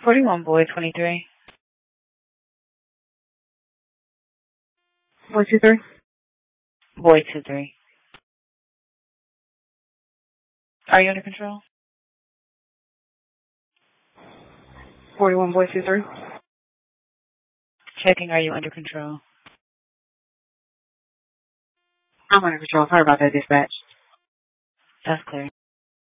41 boy 23. Boy 23. Boy 23. Are you under control? 41 boy 23. Checking, are you under control? I'm under control. Sorry about that, dispatch. That's clear.